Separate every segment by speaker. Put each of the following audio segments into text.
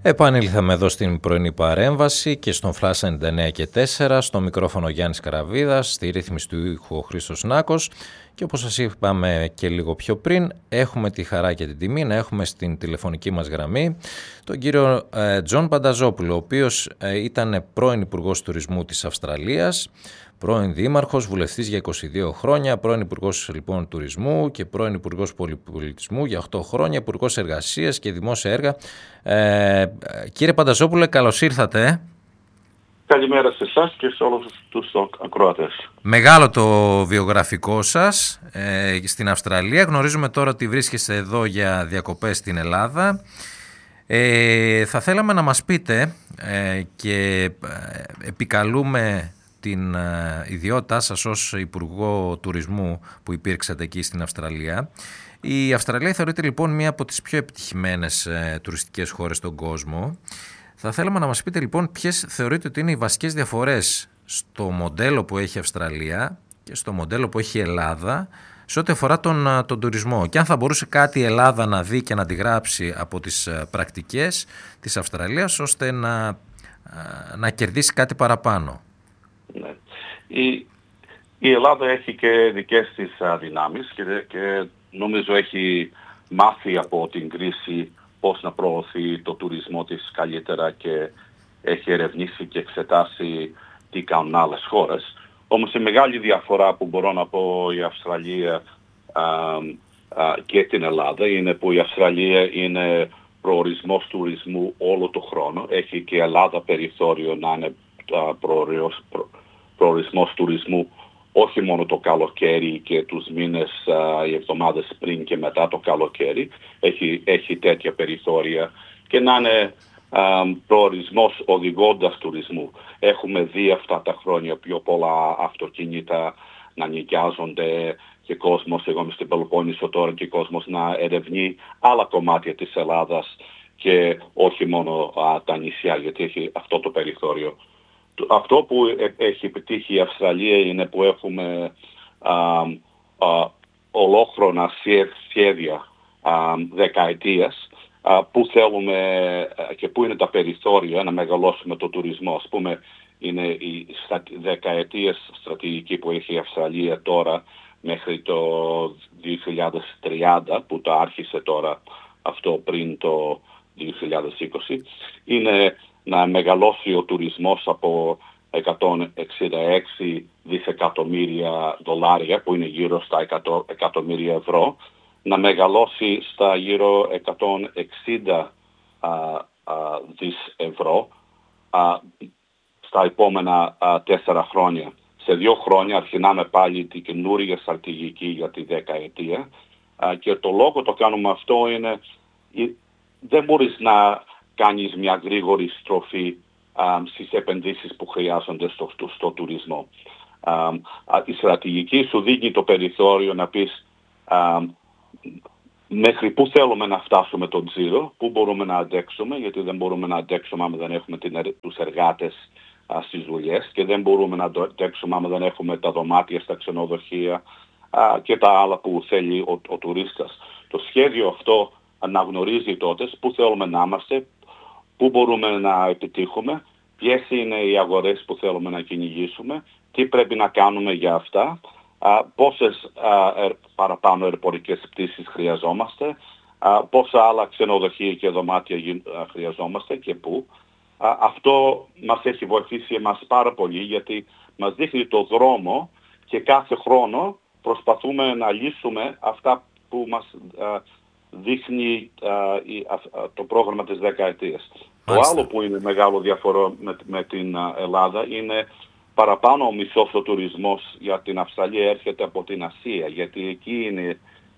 Speaker 1: Επανήλθαμε εδώ στην πρωινή παρέμβαση και στον Flash 99 και 4, στο μικρόφωνο Γιάννης Καραβίδας, στη ρύθμιση του ήχου ο Χρήστος Νάκος και όπως σας είπαμε και λίγο πιο πριν, έχουμε τη χαρά και την τιμή να έχουμε στην τηλεφωνική μας γραμμή τον κύριο Τζον Πανταζόπουλο, ο οποίος ήταν πρώην Υπουργός Τουρισμού της Αυστραλίας, πρώην Δήμαρχος, βουλευτής για 22 χρόνια, πρώην Υπουργός λοιπόν Τουρισμού και πρώην Υπουργός Πολυπολιτισμού για 8 χρόνια, Υπουργός Εργασίας και Δημόσια Έργα. Κύριε Πανταζόπουλε, καλώς ήρθατε.
Speaker 2: Καλημέρα σε εσάς και σε όλους τους ακροατές.
Speaker 1: Μεγάλο το βιογραφικό σας στην Αυστραλία. Γνωρίζουμε τώρα ότι βρίσκεστε εδώ για διακοπές στην Ελλάδα. Θα θέλαμε να μας πείτε και επικαλούμε την ιδιότητά σας ως Υπουργό Τουρισμού που υπήρξατε εκεί στην Αυστραλία. Η Αυστραλία θεωρείται λοιπόν μία από τις πιο επιτυχημένες τουριστικές χώρες στον κόσμο. Θα θέλαμε να μας πείτε λοιπόν ποιες θεωρείτε ότι είναι οι βασικές διαφορές στο μοντέλο που έχει η Αυστραλία και στο μοντέλο που έχει η Ελλάδα σε ό,τι αφορά τον τουρισμό. Και αν θα μπορούσε κάτι η Ελλάδα να δει και να αντιγράψει από τις πρακτικές της Αυστραλίας ώστε να κερδίσει κάτι παραπάνω.
Speaker 2: Ναι. Η Ελλάδα έχει και δικές της δυνάμεις και νομίζω έχει μάθει από την κρίση πώς να προωθεί το τουρισμό της καλύτερα και έχει ερευνήσει και εξετάσει τι κάνουν άλλες χώρες. Όμως η μεγάλη διαφορά που μπορώ να πω η Αυστραλία και την Ελλάδα είναι που η Αυστραλία είναι προορισμός τουρισμού όλο το χρόνο. Έχει και η Ελλάδα περιθώριο να είναι προορισμός τουρισμού όχι μόνο το καλοκαίρι και τους μήνες, οι εβδομάδες πριν και μετά το καλοκαίρι. Έχει τέτοια περιθώρια και να είναι προορισμός οδηγώντας τουρισμού. Έχουμε δει αυτά τα χρόνια πιο πολλά αυτοκίνητα να νοικιάζονται και κόσμος, εγώ είμαι στην Πελοπόννησο τώρα και κόσμος να ερευνεί άλλα κομμάτια της Ελλάδας και όχι μόνο τα νησιά, γιατί έχει αυτό το περιθώριο. Αυτό που έχει επιτύχει η Αυστραλία είναι που έχουμε ολόχρονα σχέδια δεκαετίας που θέλουμε και που είναι τα περιθώρια να μεγαλώσουμε το τουρισμό. Ας πούμε, είναι η δεκαετίας στρατηγική που έχει η Αυστραλία τώρα μέχρι το 2030, που το άρχισε τώρα αυτό πριν το 2020, είναι να μεγαλώσει ο τουρισμός από 166 δισεκατομμύρια δολάρια, που είναι γύρω στα 100 εκατομμύρια ευρώ, να μεγαλώσει στα γύρω 160 δις ευρώ στα επόμενα 4 χρόνια. Σε 2 χρόνια αρχινάμε πάλι την καινούργια στρατηγική για τη δεκαετία και το λόγο το κάνουμε αυτό είναι δεν μπορείς να κάνεις μια γρήγορη στροφή στις επενδύσεις που χρειάζονται στο τουρισμό. Η στρατηγική σου δίνει το περιθώριο να πεις μέχρι πού θέλουμε να φτάσουμε τον τζίρο, πού μπορούμε να αντέξουμε, γιατί δεν μπορούμε να αντέξουμε άμα δεν έχουμε τους εργάτες στις δουλειές και δεν μπορούμε να αντέξουμε άμα δεν έχουμε τα δωμάτια στα ξενοδοχεία και τα άλλα που θέλει ο τουρίστας. Το σχέδιο αυτό αναγνωρίζει τότε πού θέλουμε να είμαστε, πού μπορούμε να επιτύχουμε, ποιες είναι οι αγορές που θέλουμε να κυνηγήσουμε, τι πρέπει να κάνουμε για αυτά, πόσες παραπάνω αεροπορικές πτήσεις χρειαζόμαστε, πόσα άλλα ξενοδοχεία και δωμάτια χρειαζόμαστε και πού. Αυτό μας έχει βοηθήσει εμάς πάρα πολύ γιατί μας δείχνει το δρόμο και κάθε χρόνο προσπαθούμε να λύσουμε αυτά που μας δείχνει το πρόγραμμα της δεκαετίας. Το άλλο που είναι μεγάλο διαφορά με την Ελλάδα είναι παραπάνω ο μισός ο τουρισμός για την Αυστραλία έρχεται από την Ασία, γιατί εκεί είναι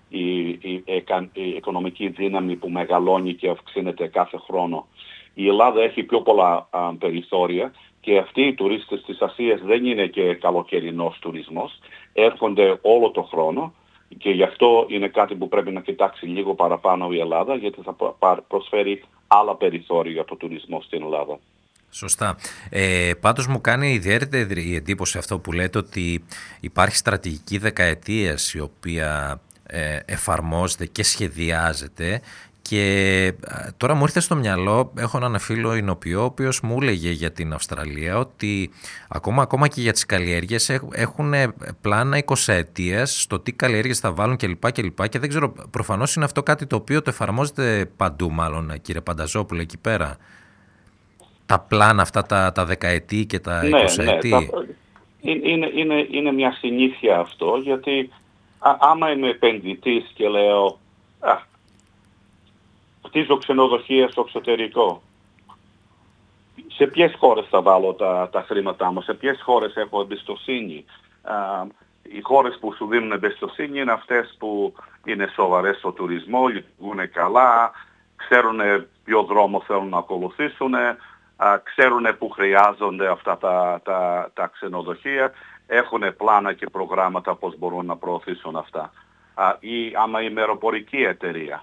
Speaker 2: η οικονομική δύναμη που μεγαλώνει και αυξήνεται κάθε χρόνο. Η Ελλάδα έχει πιο πολλά περιθώρια και αυτοί οι τουρίστες της Ασίας δεν είναι και καλοκαιρινός τουρισμός, έρχονται όλο το χρόνο και γι' αυτό είναι κάτι που πρέπει να κοιτάξει λίγο παραπάνω η Ελλάδα, γιατί θα προσφέρει άλλα περιθώρια για το τουρισμό στην Ελλάδα.
Speaker 1: Σωστά. Πάντως μου κάνει ιδιαίτερη εντύπωση αυτό που λέτε, ότι υπάρχει στρατηγική δεκαετίας η οποία εφαρμόζεται και σχεδιάζεται Και τώρα μου ήρθε στο μυαλό, έχω έναν φίλο εινοποιό, ο οποίος μου έλεγε για την Αυστραλία ότι ακόμα και για τις καλλιέργειες έχουν πλάνα 20ετίας στο τι καλλιέργειες θα βάλουν κλπ. Και δεν ξέρω, προφανώς είναι αυτό κάτι το οποίο το εφαρμόζεται παντού, μάλλον, κύριε Πανταζόπουλε, εκεί πέρα. Τα πλάνα αυτά τα δεκαετή και τα 20ετή.
Speaker 2: Ναι, είναι μια συνήθεια αυτό, γιατί άμα είμαι επενδυτής και λέω χτίζω ξενοδοχεία στο εξωτερικό, σε ποιες χώρες θα βάλω τα χρήματά μου, σε ποιες χώρες έχω εμπιστοσύνη. Οι χώρες που σου δίνουν εμπιστοσύνη είναι αυτές που είναι σοβαρές στο τουρισμό, λειτουργούν καλά, ξέρουν ποιο δρόμο θέλουν να ακολουθήσουν, ξέρουν που χρειάζονται αυτά τα ξενοδοχεία, έχουν πλάνα και προγράμματα πώς μπορούν να προωθήσουν αυτά. Ή άμα είμαι αεροπορική εταιρεία,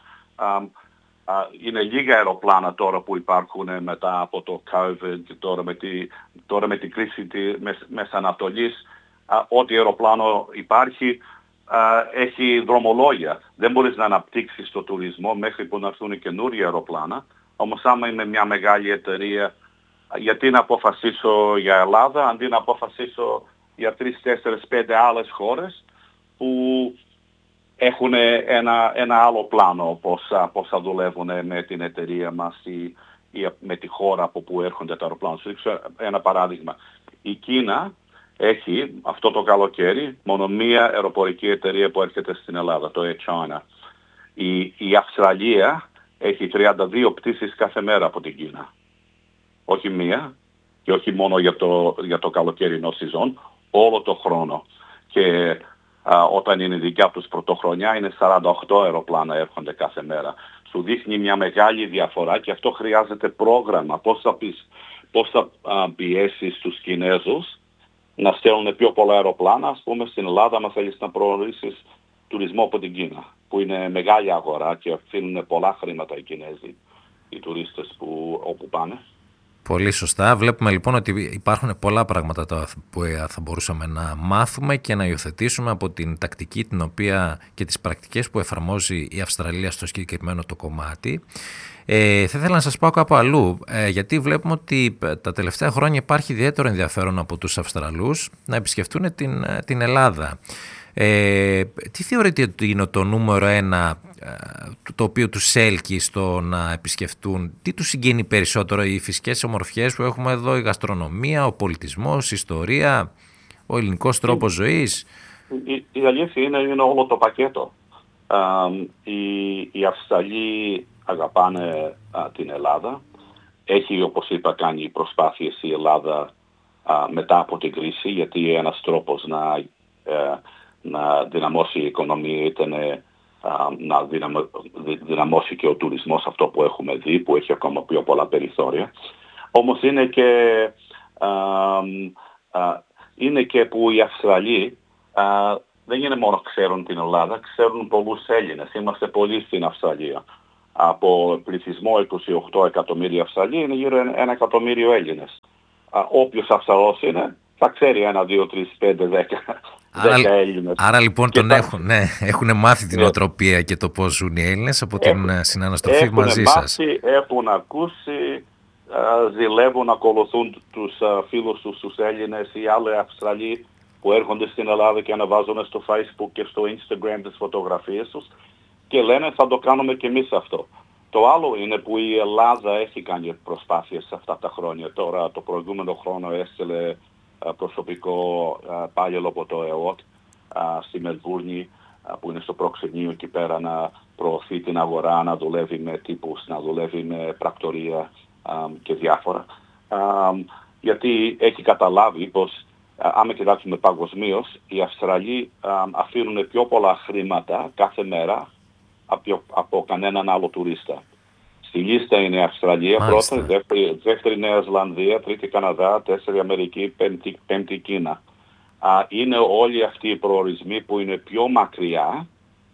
Speaker 2: είναι λίγα αεροπλάνα τώρα που υπάρχουν μετά από το COVID, τώρα με την κρίση της Μέσης Ανατολής. Ό,τι αεροπλάνο υπάρχει έχει δρομολόγια. Δεν μπορείς να αναπτύξεις το τουρισμό μέχρι που να έρθουν καινούργια αεροπλάνα. Όμως άμα είμαι μια μεγάλη εταιρεία, γιατί να αποφασίσω για Ελλάδα αντί να αποφασίσω για 3, 4, 5 άλλες χώρες που έχουν ένα άλλο πλάνο πώς θα δουλεύουν με την εταιρεία μας ή με τη χώρα από που έρχονται τα αεροπλάνα. Σου δείξω ένα παράδειγμα. Η Κίνα έχει αυτό το καλοκαίρι μόνο μία αεροπορική εταιρεία που έρχεται στην Ελλάδα, το Air China. Η Αυστραλία έχει 32 πτήσεις κάθε μέρα από την Κίνα. Όχι μία και όχι μόνο για το καλοκαιρινό σεζόν, όλο το χρόνο. Και όταν είναι δικιά τους πρωτοχρονιά είναι 48 αεροπλάνα έρχονται κάθε μέρα. Σου δείχνει μια μεγάλη διαφορά και αυτό χρειάζεται πρόγραμμα. Πώς θα πιέσεις τους Κινέζους να στέλνουν πιο πολλά αεροπλάνα. Ας πούμε στην Ελλάδα, αν θέλεις να προωθήσεις τουρισμό από την Κίνα, που είναι μεγάλη αγορά και αφήνουν πολλά χρήματα οι Κινέζοι, οι τουρίστες όπου πάνε.
Speaker 1: Πολύ σωστά. Βλέπουμε λοιπόν ότι υπάρχουν πολλά πράγματα που θα μπορούσαμε να μάθουμε και να υιοθετήσουμε από την τακτική και τις πρακτικές που εφαρμόζει η Αυστραλία στο συγκεκριμένο το κομμάτι. Θα ήθελα να σας πάω κάπου αλλού, γιατί βλέπουμε ότι τα τελευταία χρόνια υπάρχει ιδιαίτερο ενδιαφέρον από τους Αυστραλούς να επισκεφτούν την Ελλάδα. Τι θεωρείτε ότι είναι το νούμερο ένα το οποίο τους έλκει στο να επισκεφτούν? Τι τους συγκίνει περισσότερο, οι φυσικές ομορφιές που έχουμε εδώ, η γαστρονομία, ο πολιτισμός, η ιστορία, ο ελληνικός τρόπος ζωής?
Speaker 2: Η αλήθεια είναι όλο το πακέτο. Οι Αυστραλοί αγαπάνε την Ελλάδα. Έχει, όπως είπα, κάνει προσπάθειες η Ελλάδα μετά από την κρίση, γιατί ένας τρόπος να δυναμώσει η οικονομία ήταν να δυναμώσει και ο τουρισμός, αυτό που έχουμε δει, που έχει ακόμα πιο πολλά περιθώρια. Όμως είναι και που οι Αυστραλοί δεν είναι μόνο ξέρουν την Ελλάδα, ξέρουν πολλούς Έλληνες. Είμαστε πολλοί στην Αυστραλία. Από πληθυσμό 28 εκατομμύρια Αυστραλοί είναι γύρω 1 εκατομμύριο Έλληνες. Όποιος Αυστραλός είναι θα ξέρει 1, 2, 3, 5, 10 Έλληνες.
Speaker 1: Άρα λοιπόν έχουν μάθει την οτροπία και το πώς ζουν οι Έλληνες από την συναναστροφή μαζί σας.
Speaker 2: Έχουν ακούσει, ζηλεύουν, ακολουθούν τους φίλους τους Έλληνες ή άλλοι Αυστραλοί που έρχονται στην Ελλάδα και αναβάζουν στο Facebook και στο Instagram τις φωτογραφίες τους και λένε θα το κάνουμε και εμείς αυτό. Το άλλο είναι που η Ελλάδα έχει κάνει προσπάθειες αυτά τα χρόνια. Τώρα το προηγούμενο χρόνο έστειλε προσωπικό πάγελο από το ΕΟΤ στη Μελβούρνη που είναι στο προξενείο εκεί πέρα να προωθεί την αγορά, να δουλεύει με τύπους, να δουλεύει με πρακτορία και διάφορα. Γιατί έχει καταλάβει πως άμα κοιτάξουμε παγκοσμίως, οι Αυστραλοί αφήνουν πιο πολλά χρήματα κάθε μέρα από κανέναν άλλο τουρίστα. Στη λίστα είναι η Αυστραλία πρώτα, δεύτερη Νέα Ζηλανδία, τρίτη Καναδά, 4η Αμερική, πέμπτη Κίνα. Είναι όλοι αυτοί οι προορισμοί που είναι πιο μακριά,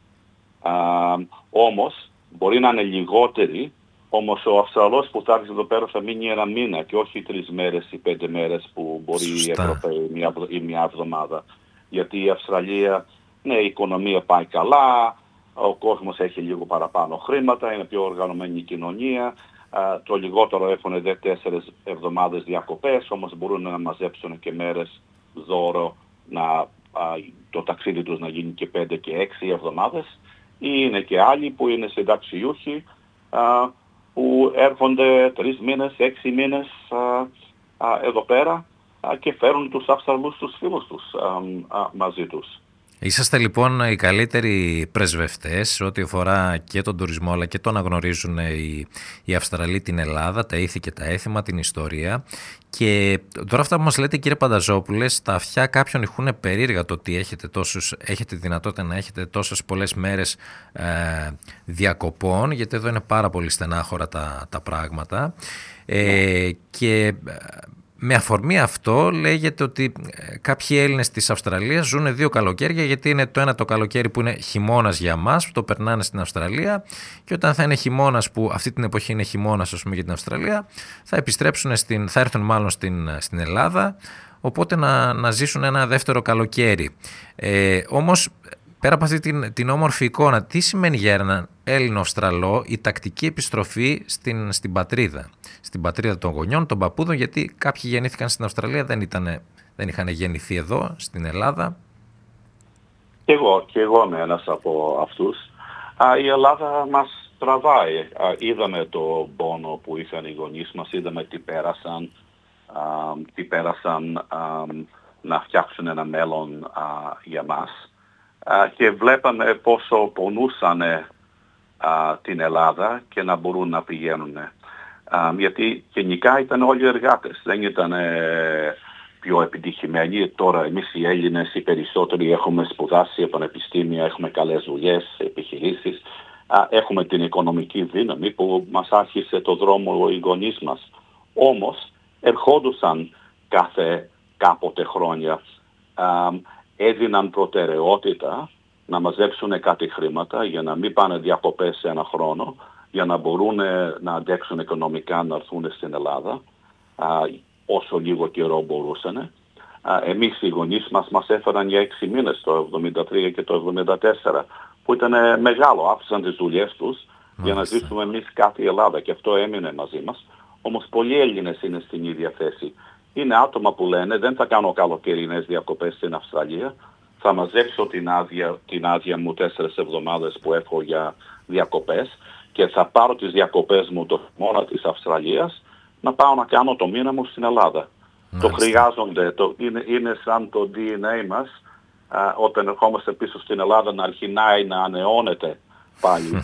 Speaker 2: όμως μπορεί να είναι λιγότεροι, όμως ο Αυστραλός που θα έρθει εδώ πέρα θα μείνει 1 μήνα και όχι 3 μέρες ή 5 μέρες που μπορεί οι Ευρωπαίοι ή μια εβδομάδα. Γιατί η Αυστραλία, ναι, η οικονομία πάει καλά, ο κόσμος έχει λίγο παραπάνω χρήματα, είναι πιο οργανωμένη η κοινωνία, το λιγότερο έχουν 4 εβδομάδες διακοπές, όμως μπορούν να μαζέψουν και μέρες δώρο, το ταξίδι τους να γίνει και 5 και 6 εβδομάδες. Ή είναι και άλλοι που είναι συνταξιούχοι, που έρχονται 3 μήνες, 6 μήνες εδώ πέρα και φέρουν τους Αυστραλούς τους φίλους τους μαζί τους.
Speaker 1: Είσαστε λοιπόν οι καλύτεροι πρεσβευτές ό,τι αφορά και τον τουρισμό αλλά και το να γνωρίζουν οι Αυστραλοί την Ελλάδα, τα ήθη και τα έθιμα, την ιστορία. Και τώρα αυτά που μας λέτε κύριε Πανταζόπουλε, στα αυτιά κάποιον ηχούν περίεργα το ότι έχετε δυνατότητα να έχετε τόσες πολλές μέρες διακοπών, γιατί εδώ είναι πάρα πολύ στενάχωρα τα πράγματα. Και με αφορμή αυτό λέγεται ότι κάποιοι Έλληνες της Αυστραλίας ζουν 2 καλοκαίρια, γιατί είναι το ένα το καλοκαίρι που είναι χειμώνας για μας, που το περνάνε στην Αυστραλία, και όταν θα είναι χειμώνας, που αυτή την εποχή είναι χειμώνας ας πούμε για την Αυστραλία, θα έρθουν μάλλον στην Ελλάδα, οπότε να ζήσουν ένα δεύτερο καλοκαίρι. Όμως πέρα από αυτή την όμορφη εικόνα, τι σημαίνει για έναν Έλληνο Αυστραλό η τακτική επιστροφή στην πατρίδα, στην πατρίδα των γονιών, των παππούδων, γιατί κάποιοι γεννήθηκαν στην Αυστραλία, δεν είχαν γεννηθεί εδώ, στην Ελλάδα.
Speaker 2: Και εγώ είμαι ένας από αυτούς. Η Ελλάδα μας τραβάει. Είδαμε το πόνο που είχαν οι γονείς μας, είδαμε τι πέρασαν να φτιάξουν ένα μέλλον για μας. Και βλέπαμε πόσο πονούσαν την Ελλάδα και να μπορούν να πηγαίνουν. Γιατί γενικά ήταν όλοι εργάτες, δεν ήταν πιο επιτυχημένοι. Τώρα εμείς οι Έλληνες οι περισσότεροι έχουμε σπουδάσει πανεπιστήμια, έχουμε καλές δουλειές, επιχειρήσεις, έχουμε την οικονομική δύναμη που μας άρχισε το δρόμο οι γονείς μας. Όμως ερχόντουσαν κάποτε χρόνια, έδιναν προτεραιότητα να μαζέψουν κάτι χρήματα για να μην πάνε διακοπές σε ένα χρόνο, για να μπορούν να αντέξουν οικονομικά να έρθουν στην Ελλάδα όσο λίγο καιρό μπορούσαν. Εμείς οι γονείς μας έφεραν για 6 μήνες το 1973 και το 1974, που ήταν μεγάλο, άφησαν τις δουλειές τους για να ζήσουμε εμείς κάτι Ελλάδα, και αυτό έμεινε μαζί μας. Όμως πολλοί Έλληνες είναι στην ίδια θέση. Είναι άτομα που λένε δεν θα κάνω καλοκαιρινές διακοπές στην Αυστραλία, θα μαζέψω την άδεια μου 4 εβδομάδες που έχω για διακοπές και θα πάρω τις διακοπές μου το χειμώνα της Αυστραλίας να πάω να κάνω το μήνα μου στην Ελλάδα. Το χρειάζονται, είναι σαν το DNA μας, όταν ερχόμαστε πίσω στην Ελλάδα να αρχινάει να ανεώνεται πάλι.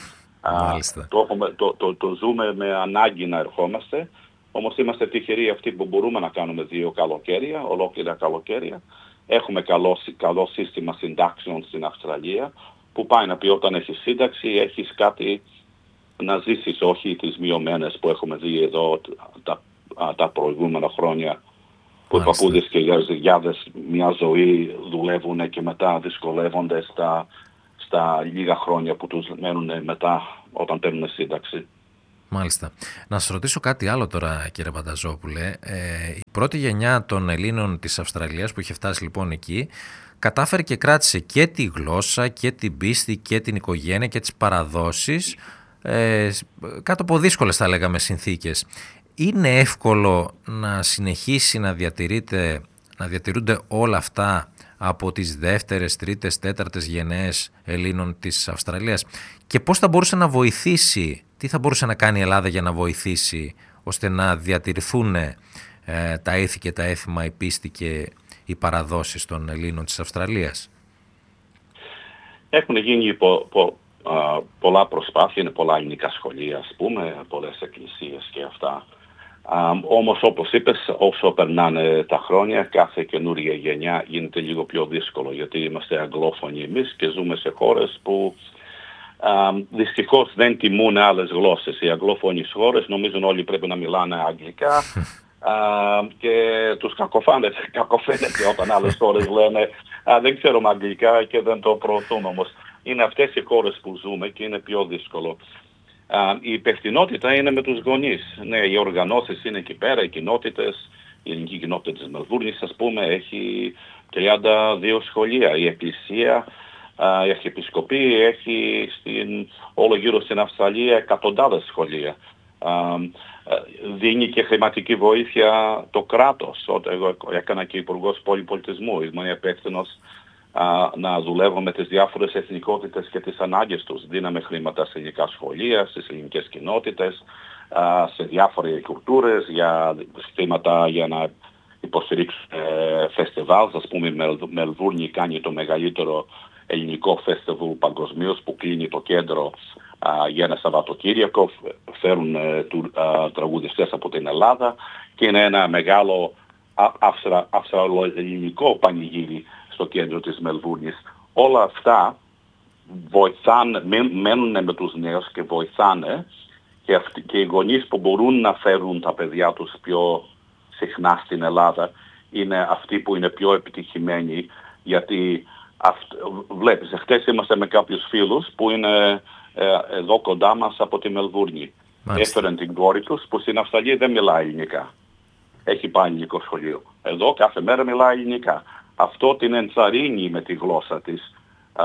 Speaker 2: Το ζούμε με ανάγκη να ερχόμαστε, όμως είμαστε τυχεροί αυτοί που μπορούμε να κάνουμε 2 καλοκαίρια, ολόκληρα καλοκαίρια. Έχουμε καλό σύστημα συντάξεων στην Αυστραλία, που πάει να πει όταν έχεις σύνταξη έχεις κάτι να ζήσεις, όχι τις μειωμένες που έχουμε δει εδώ τα προηγούμενα χρόνια, που οι παππούδες και οι γιαγιάδες μια ζωή δουλεύουν και μετά δυσκολεύονται στα λίγα χρόνια που τους μένουν μετά όταν παίρνουν σύνταξη.
Speaker 1: Μάλιστα. Να σας ρωτήσω κάτι άλλο τώρα κύριε Πανταζόπουλε. Η πρώτη γενιά των Ελλήνων της Αυστραλίας που είχε φτάσει λοιπόν εκεί κατάφερε και κράτησε και τη γλώσσα και την πίστη και την οικογένεια και τις παραδόσεις κάτω από δύσκολες θα λέγαμε συνθήκες. Είναι εύκολο να συνεχίσει να διατηρούνται όλα αυτά από τις δεύτερες, τρίτες, τέταρτες γενναίες Ελλήνων της Αυστραλίας, και πώς θα μπορούσε να βοηθήσει, τι θα μπορούσε να κάνει η Ελλάδα για να βοηθήσει ώστε να διατηρηθούν τα ήθη και τα έθιμα, η πίστη και οι παραδόσεις των Ελλήνων της Αυστραλίας?
Speaker 2: Έχουν γίνει πολλά προσπάθεια, είναι πολλά ελληνικά σχολεία ας πούμε, πολλές εκκλησίες και αυτά. Όμως όπως είπες, όσο περνάνε τα χρόνια, κάθε καινούργια γενιά γίνεται λίγο πιο δύσκολο, γιατί είμαστε αγγλόφωνοι εμείς και ζούμε σε χώρες που δυστυχώς δεν τιμούν άλλες γλώσσες. Οι αγγλόφωνες χώρες νομίζουν όλοι πρέπει να μιλάνε αγγλικά και τους κακοφαίνεται όταν άλλες χώρες λένε δεν ξέρουμε αγγλικά και δεν το προωθούν. Όμως είναι αυτές οι χώρες που ζούμε και είναι πιο δύσκολο. Η υπευθυνότητα είναι με τους γονείς. Ναι, οι οργανώσεις είναι εκεί πέρα, οι κοινότητες, η ελληνική κοινότητα της Μελβούρνης ας πούμε έχει 32 σχολεία. Η εκκλησία η Αρχιεπισκοπή έχει όλο γύρω στην Αυστραλία εκατοντάδες σχολεία. Δίνει και χρηματική βοήθεια το κράτος. Εγώ έκανα και υπουργός πολυπολιτισμού, ήμουν υπεύθυνος να δουλεύω με τις διάφορες εθνικότητες και τις ανάγκες τους. Δίναμε χρήματα σε ελληνικά σχολεία, στις ελληνικές κοινότητες, σε διάφορες κουλτούρες, για χρήματα για να υποστηρίξουν φεστιβάλ. Ας πούμε, η Μελβούρνη κάνει το μεγαλύτερο ελληνικό φεστιβάλ παγκοσμίως που κλείνει το κέντρο για ένα Σαββατοκύριακο. Φέρουν τραγουδιστές από την Ελλάδα και είναι ένα μεγάλο αυστραλοελληνικό πανηγύρι στο κέντρο της Μελβούρνης. Όλα αυτά βοηθάνε, μένουν με τους νέους και βοηθάνε και οι γονείς που μπορούν να φέρουν τα παιδιά τους πιο συχνά στην Ελλάδα είναι αυτοί που είναι πιο επιτυχημένοι, γιατί βλέπεις, χτες είμαστε με κάποιους φίλους που είναι εδώ κοντά μας από τη Μελβούρνη. Έφεραν την κόρη τους που στην Αυστραλία δεν μιλάει ελληνικά. Έχει πάει ελληνικό σχολείο. Εδώ κάθε μέρα μιλάει ελληνικά. Αυτό την ενθαρρύνει με τη γλώσσα της.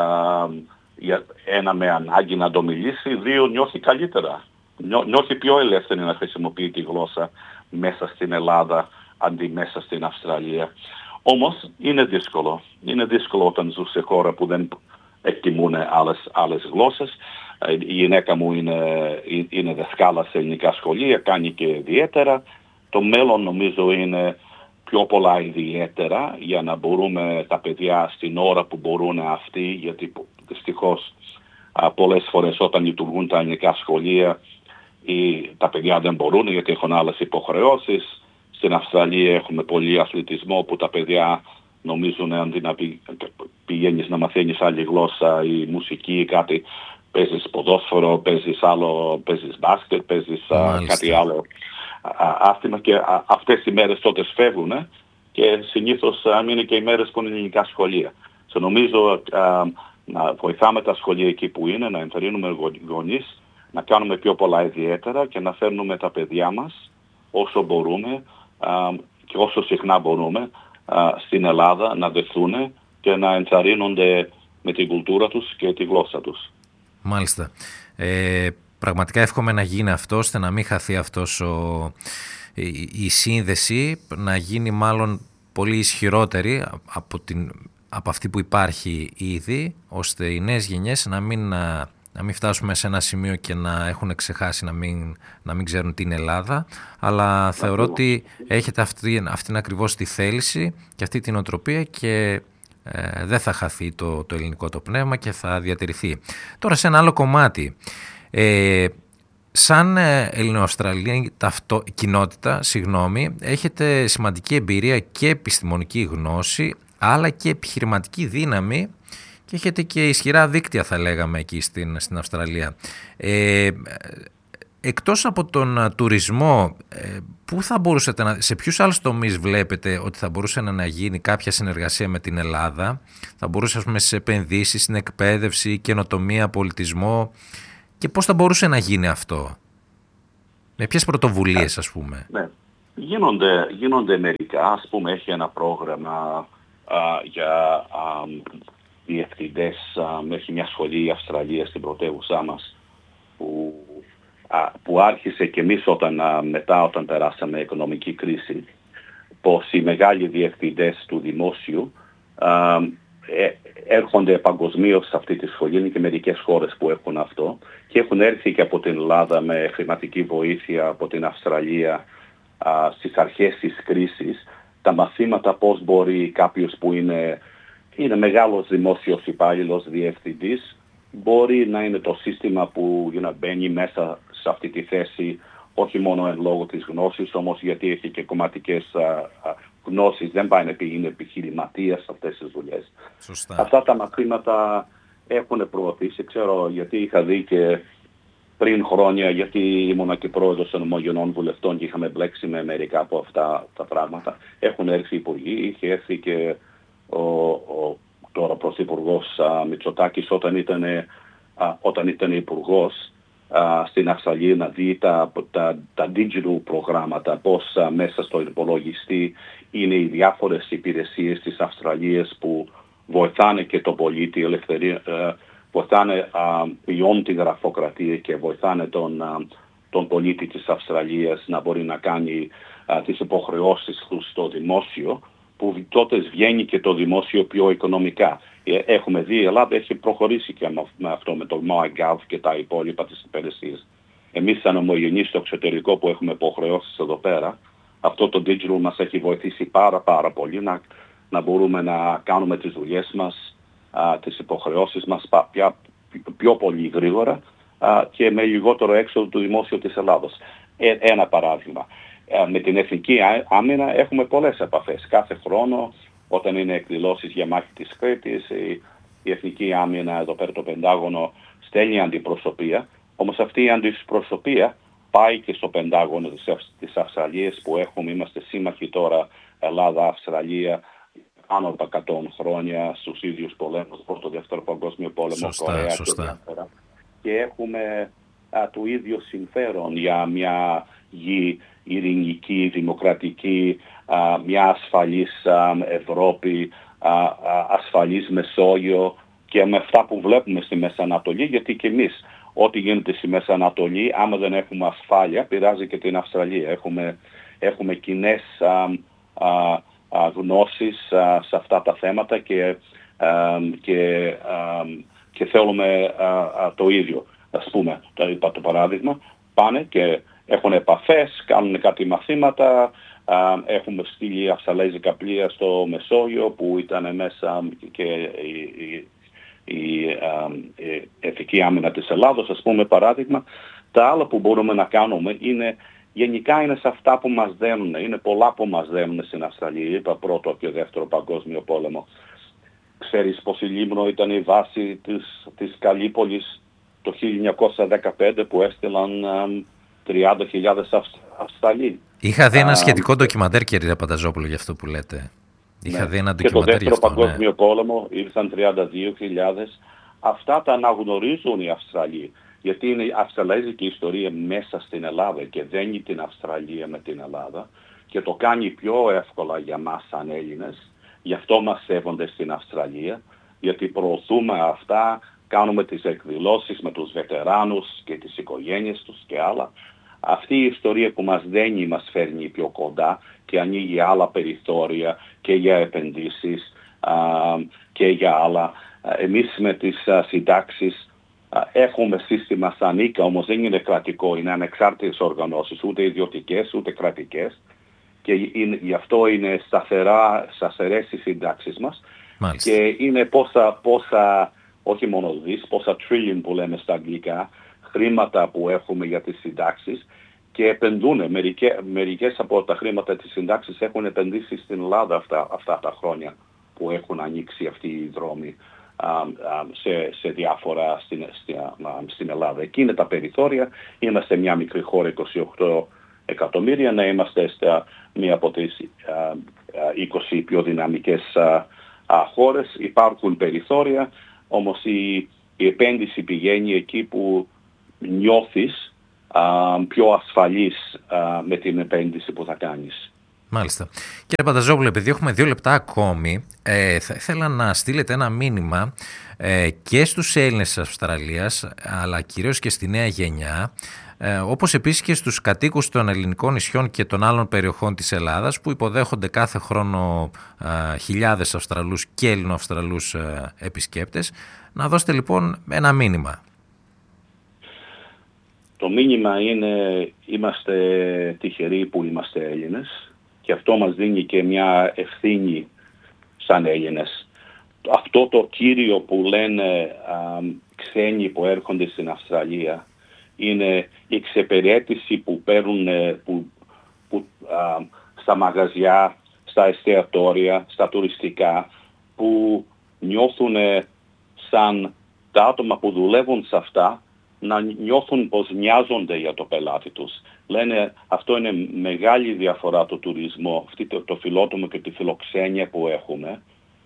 Speaker 2: Ένα, με ανάγκη να το μιλήσει, δύο, νιώθει καλύτερα. Νιώθει πιο ελεύθερη να χρησιμοποιεί τη γλώσσα μέσα στην Ελλάδα αντί μέσα στην Αυστραλία. Όμως είναι δύσκολο. Είναι δύσκολο όταν ζουν σε χώρα που δεν εκτιμούν άλλες γλώσσες. Η γυναίκα μου είναι δασκάλα σε ελληνικά σχολεία, κάνει και ιδιαίτερα. Το μέλλον νομίζω είναι πιο πολλά ιδιαίτερα για να μπορούμε τα παιδιά στην ώρα που μπορούν αυτοί, γιατί δυστυχώς πολλές φορές όταν λειτουργούν τα ελληνικά σχολεία τα παιδιά δεν μπορούν γιατί έχουν άλλες υποχρεώσεις. Στην Αυστραλία έχουμε πολύ αθλητισμό που τα παιδιά νομίζουν αντί να πηγαίνεις να μαθαίνεις άλλη γλώσσα ή μουσική ή κάτι, παίζεις ποδόσφαιρο, παίζεις μπάσκετ, παίζεις κάτι άλλο άθλημα και αυτές οι μέρες τότε φεύγουν και συνήθως είναι και οι μέρες που είναι ελληνικά σχολεία. Νομίζω να βοηθάμε τα σχολεία εκεί που είναι, να ενθαρρύνουμε γονείς, να κάνουμε πιο πολλά ιδιαίτερα και να φέρνουμε τα παιδιά μας όσο μπορούμε και όσο συχνά μπορούμε στην Ελλάδα να δεθούν και να ενθαρρύνονται με την κουλτούρα τους και τη γλώσσα τους.
Speaker 1: Μάλιστα. Πραγματικά εύχομαι να γίνει αυτό, ώστε να μην χαθεί αυτός η σύνδεση, να γίνει μάλλον πολύ ισχυρότερη από αυτή που υπάρχει ήδη, ώστε οι νέες γενιές να μην φτάσουμε σε ένα σημείο και να έχουν ξεχάσει να μην ξέρουν την Ελλάδα, αλλά θεωρώ ότι έχετε αυτήν ακριβώς τη θέληση και αυτή την οτροπία και δεν θα χαθεί το ελληνικό το πνεύμα και θα διατηρηθεί. Τώρα σε ένα άλλο κομμάτι. Σαν Ελληνοαυστραλία κοινότητα, έχετε σημαντική εμπειρία και επιστημονική γνώση, αλλά και επιχειρηματική δύναμη και έχετε και ισχυρά δίκτυα, θα λέγαμε, εκεί στην Αυστραλία. Εκτός από τον τουρισμό, πού θα μπορούσατε σε ποιους άλλους τομείς βλέπετε ότι θα μπορούσε να γίνει κάποια συνεργασία με την Ελλάδα? Θα μπορούσε, ας πούμε, στις επενδύσεις, στην εκπαίδευση, καινοτομία, πολιτισμό, και πώς θα μπορούσε να γίνει αυτό? Με ποιες πρωτοβουλίες, ας πούμε?
Speaker 2: Ναι. Γίνονται μερικά. Ας πούμε, έχει ένα πρόγραμμα για διευθυντές. Έχει μια σχολή η Αυστραλία στην πρωτεύουσά μας που άρχισε και εμείς όταν περάσαμε οικονομική κρίση, πως οι μεγάλοι διευθυντές του δημόσιου έρχονται παγκοσμίως σε αυτή τη σχολή. Είναι και μερικές χώρες που έχουν αυτό και έχουν έρθει και από την Ελλάδα με χρηματική βοήθεια από την Αυστραλία στις αρχές της κρίσης. Τα μαθήματα πώς μπορεί κάποιος που είναι μεγάλος δημόσιος υπάλληλος, διευθυντής, μπορεί να είναι το σύστημα που μπαίνει μέσα σε αυτή τη θέση, όχι μόνο εν λόγω της γνώσης, όμως γιατί έχει και κομματικές γνώσεις, δεν πάει να είναι επιχειρηματίας σε αυτές τις δουλειές.
Speaker 1: Σωστά.
Speaker 2: Αυτά τα μαθήματα έχουν προωθήσει, ξέρω, γιατί είχα δει και πριν χρόνια, γιατί ήμουν και πρόεδρος των Ομογενών Βουλευτών και είχαμε μπλέξει με μερικά από αυτά τα πράγματα. Έχουν έρθει οι υπουργοί, είχε έρθει και τώρα πρωθυπουργός Μητσοτάκης όταν ήταν υπουργός στην Αυστραλία, να δει τα digital προγράμματα, πώς μέσα στο υπολογιστή είναι οι διάφορες υπηρεσίες της Αυστραλίας που βοηθάνε και τον πολίτη, βοηθάνε, ποιώνουν τη γραφοκρατία και βοηθάνε τον πολίτη της Αυστραλίας να μπορεί να κάνει τις υποχρεώσεις του στο δημόσιο, που τότε βγαίνει και το δημόσιο πιο οικονομικά. Έχουμε δει, η Ελλάδα έχει προχωρήσει και με αυτό, με το MyGov και τα υπόλοιπα της υπηρεσίας. Εμείς σαν ομογενείς στο εξωτερικό που έχουμε υποχρεώσεις εδώ πέρα, αυτό το digital μας έχει βοηθήσει πάρα πολύ να μπορούμε να κάνουμε τις δουλειές μας, τις υποχρεώσεις μας πιο πολύ γρήγορα και με λιγότερο έξοδο του δημόσιου της Ελλάδος. Ένα παράδειγμα. Με την Εθνική Άμυνα έχουμε πολλές επαφές. Κάθε χρόνο όταν είναι εκδηλώσεις για μάχη της Κρήτης, η Εθνική Άμυνα εδώ πέρα το Πεντάγωνο στέλνει αντιπροσωπεία. Όμως αυτή η αντιπροσωπεία πάει και στο Πεντάγωνο της Αυστραλίας που έχουμε. Είμαστε σύμμαχοι τώρα Ελλάδα-Αυστραλία πάνω από 100 χρόνια στους ίδιους πολέμους, πρώτο δεύτερο παγκόσμιο πόλεμο, Κορέα και έχουμε το ίδιο συμφέρον για μια γη ειρηνική, δημοκρατική, μια ασφαλής Ευρώπη, ασφαλής Μεσόγειο και με αυτά που βλέπουμε στη Μέση Ανατολή, γιατί και εμείς ό,τι γίνεται στη Μέση Ανατολή, άμα δεν έχουμε ασφάλεια, πειράζει και την Αυστραλία. Έχουμε κοινές γνώσεις σε αυτά τα θέματα και θέλουμε το ίδιο. Ας πούμε, είπα το παράδειγμα, πάνε και έχουν επαφές, κάνουν κάτι μαθήματα, έχουμε στείλει αυστραλέζικα πλοία στο Μεσόγειο που ήταν μέσα και η Εθνική Άμυνα της Ελλάδος, ας πούμε παράδειγμα. Τα άλλα που μπορούμε να κάνουμε γενικά είναι σε αυτά που μας δένουν. Είναι πολλά που μας δένουν στην Αυστραλία. Είπα πρώτο και δεύτερο παγκόσμιο πόλεμο. Ξέρεις πως η Λίμνο ήταν η βάση της Καλύπολης το 1915 που έστειλαν 30.000 Αυστραλοί.
Speaker 1: Είχα δει ένα σχετικό ντοκιμαντέρ, κύριε Πανταζόπουλο, για αυτό που λέτε. Είχα δει ένα ντοκιμαντέρ
Speaker 2: για αυτό. Και το δεύτερο παγκόσμιο πόλεμο ήρθαν 32.000. Αυτά τα αναγνωρίζουν οι Αυστραλοί. Γιατί είναι η αυστραλέζικη ιστορία μέσα στην Ελλάδα και δένει την Αυστραλία με την Ελλάδα και το κάνει πιο εύκολα για μας σαν Έλληνες. Γι' αυτό μας σέβονται στην Αυστραλία, γιατί προωθούμε αυτά, κάνουμε τις εκδηλώσεις με τους βετεράνους και τις οικογένειες τους και άλλα. Αυτή η ιστορία που μας δένει μας φέρνει πιο κοντά και ανοίγει άλλα περιθώρια και για επενδύσεις και για άλλα. Εμείς με τις συντάξεις έχουμε σύστημα σαν ΙΚΑ, όμως δεν είναι κρατικό, είναι ανεξάρτητες οργανώσεις, ούτε ιδιωτικές ούτε κρατικές. Και γι' αυτό είναι σταθερές οι συντάξεις μας.
Speaker 1: Μάλιστα.
Speaker 2: Και είναι πόσα όχι μόνο δις, πόσα trillion που λέμε στα αγγλικά, χρήματα που έχουμε για τις συντάξεις και επενδούν. Μερικές από τα χρήματα της συντάξης έχουν επενδύσει στην Ελλάδα αυτά τα χρόνια που έχουν ανοίξει αυτοί οι δρόμοι σε διάφορα στην Ελλάδα. Εκεί είναι τα περιθώρια. Είμαστε μια μικρή χώρα, 28 εκατομμύρια, να είμαστε μία από τις 20 πιο δυναμικές χώρες. Υπάρχουν περιθώρια, όμως η επένδυση πηγαίνει εκεί που νιώθεις πιο ασφαλής με την επένδυση που θα κάνεις.
Speaker 1: Μάλιστα. Κύριε Πανταζόπουλο, επειδή έχουμε 2 λεπτά ακόμη, θα ήθελα να στείλετε ένα μήνυμα και στους Έλληνες της Αυστραλίας, αλλά κυρίως και στη νέα γενιά, όπως επίσης και στους κατοίκους των ελληνικών νησιών και των άλλων περιοχών της Ελλάδας που υποδέχονται κάθε χρόνο χιλιάδες Αυστραλούς και Έλληνο-Αυστραλούς επισκέπτες. Να δώσετε λοιπόν ένα μήνυμα.
Speaker 2: Το μήνυμα είναι είμαστε τυχεροί που είμαστε Έλληνες και αυτό μας δίνει και μια ευθύνη σαν Έλληνες. Αυτό το κύριο που λένε ξένοι που έρχονται στην Αυστραλία είναι η εξυπηρέτηση που παίρνουν στα μαγαζιά, στα εστιατόρια, στα τουριστικά, που νιώθουν σαν τα άτομα που δουλεύουν σε αυτά να νιώθουν πως νοιάζονται για το πελάτη τους. Λένε αυτό είναι μεγάλη διαφορά του τουρισμού, το φιλότιμο και τη φιλοξένεια που έχουμε.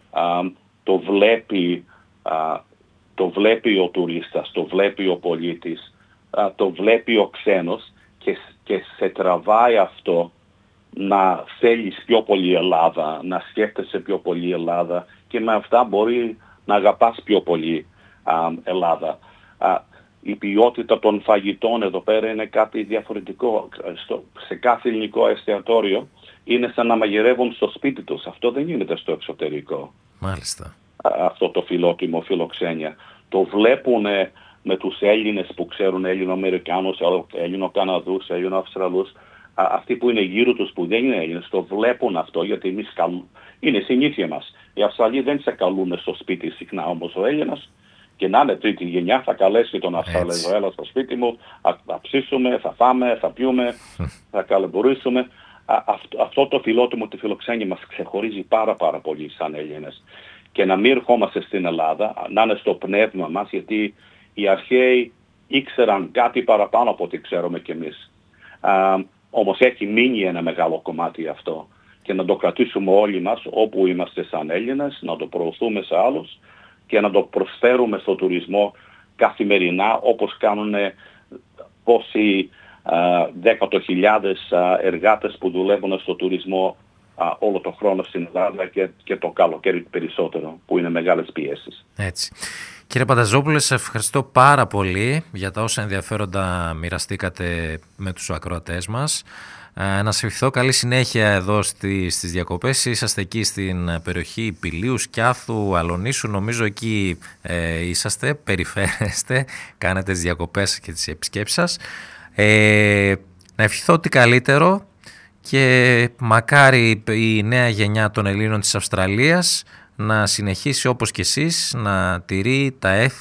Speaker 2: Το βλέπει ο τουρίστας, το βλέπει ο πολίτης, το βλέπει ο ξένος και σε τραβάει αυτό να θέλεις πιο πολύ Ελλάδα, να σκέφτεσαι πιο πολύ Ελλάδα και με αυτά μπορεί να αγαπάς πιο πολύ Ελλάδα. Η ποιότητα των φαγητών εδώ πέρα είναι κάτι διαφορετικό. Σε κάθε ελληνικό εστιατόριο είναι σαν να μαγειρεύουν στο σπίτι τους. Αυτό δεν γίνεται στο εξωτερικό.
Speaker 1: Μάλιστα.
Speaker 2: Αυτό το φιλότιμο φιλοξένια. Το βλέπουν με τους Έλληνες που ξέρουν, Έλληνο-Αμερικάνους, Έλληνο-Καναδούς, Έλληνο-Αυστραλούς. Αυτοί που είναι γύρω τους που δεν είναι Έλληνες, το βλέπουν αυτό, γιατί είναι συνήθεια μας. Οι Αυστραλοί δεν σε καλούν στο σπίτι συχνά, όμως ο Έλληνας, και να είναι τρίτη γενιά, θα καλέσει τον Αυστραλέζο, έλα στο σπίτι μου, θα ψήσουμε, θα φάμε, θα πιούμε, θα καλεμπορήσουμε. Αυτό το φιλότιμο, τη φιλοξένεια μας ξεχωρίζει πάρα πολύ σαν Έλληνες. Και να μην ερχόμαστε στην Ελλάδα, να είναι στο πνεύμα μας, γιατί οι αρχαίοι ήξεραν κάτι παραπάνω από ό,τι ξέρουμε κι εμείς. Όμως έχει μείνει ένα μεγάλο κομμάτι αυτό. Και να το κρατήσουμε όλοι μας όπου είμαστε σαν Έλληνες, να το προωθούμε σε άλλους και να το προσφέρουμε στο τουρισμό καθημερινά, όπως κάνουν πόσοι 10.000 εργάτες που δουλεύουν στο τουρισμό όλο το χρόνο στην Ελλάδα και το καλοκαίρι περισσότερο, που είναι μεγάλες πιέσεις.
Speaker 1: Έτσι. Κύριε Πανταζόπουλε, σε ευχαριστώ πάρα πολύ για τα όσα ενδιαφέροντα μοιραστήκατε με τους ακροατές μας. Να σε ευχηθώ καλή συνέχεια εδώ στις διακοπές. Είσαστε εκεί στην περιοχή Πηλίου, Σκιάθου, Αλονίσου, νομίζω εκεί είσαστε, περιφέρεστε, κάνετε τις διακοπές και τις επισκέψεις σας. Να ευχηθώ ότι καλύτερο και μακάρι η νέα γενιά των Ελλήνων της Αυστραλίας να συνεχίσει όπως και εσείς να τηρεί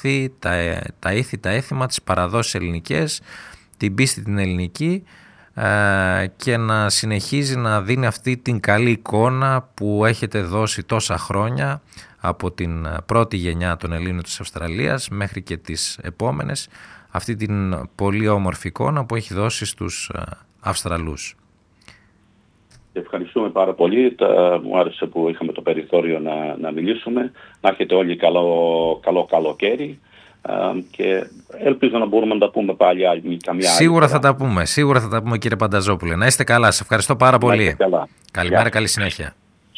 Speaker 1: τα ήθη, τα έθιμα, τις παραδόσεις ελληνικές, την πίστη την ελληνική και να συνεχίζει να δίνει αυτή την καλή εικόνα που έχετε δώσει τόσα χρόνια από την πρώτη γενιά των Ελλήνων της Αυστραλίας μέχρι και τις επόμενες, αυτή την πολύ όμορφη εικόνα που έχει δώσει στους Αυστραλούς.
Speaker 2: Ευχαριστούμε πάρα πολύ. Μου άρεσε που είχαμε το περιθώριο να μιλήσουμε. Να έχετε όλοι καλό καλοκαίρι και ελπίζω να μπορούμε να τα πούμε πάλι καμιά άλλη.
Speaker 1: Σίγουρα θα τα πούμε κύριε Πανταζόπουλε. Να είστε καλά. Σας ευχαριστώ πάρα πολύ. Καλημέρα, καλή συνέχεια.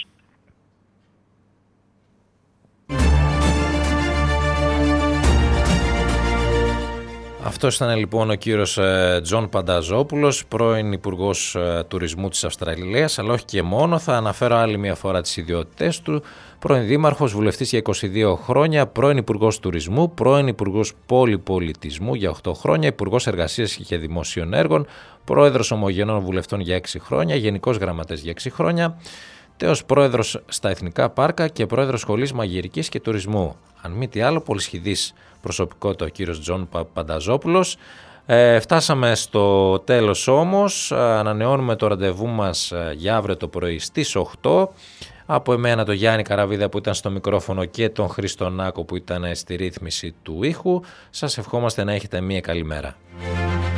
Speaker 1: Αυτός ήταν λοιπόν ο κύριος Τζον Πανταζόπουλος, πρώην Υπουργός Τουρισμού της Αυστραλίας, αλλά όχι και μόνο. Θα αναφέρω άλλη μια φορά τις ιδιότητες του. Πρώην Δήμαρχος, βουλευτής για 22 χρόνια, πρώην Υπουργός Τουρισμού, πρώην Υπουργός Πολυπολιτισμού για 8 χρόνια, Υπουργός Εργασίας και Δημοσίων Έργων, Πρόεδρος Ομογενών Βουλευτών για 6 χρόνια, Γενικός Γραμματέας για 6 χρόνια, τέος Πρόεδρος στα Εθνικά Πάρκα και Πρόεδρος Σχολής Μαγειρικής και Τουρισμού. Αν μη τι άλλο, πολυσχηδής προσωπικότητα ο κύριος Τζον Πανταζόπουλος. Φτάσαμε στο τέλος όμως. Ανανεώνουμε το ραντεβού μας για αύριο το πρωί στις 8. Από εμένα τον Γιάννη Καραβίδα που ήταν στο μικρόφωνο και τον Χρήστο Νάκο που ήταν στη ρύθμιση του ήχου. Σας ευχόμαστε να έχετε μια καλή μέρα.